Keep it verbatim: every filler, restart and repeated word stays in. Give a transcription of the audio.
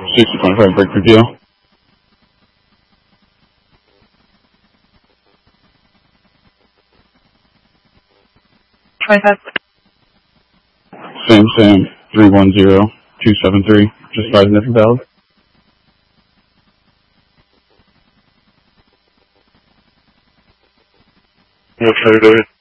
sixty twenty-five break review. twenty-five. Same, same. three one zero two seven three. Just advising if valid. Yes, sir, David.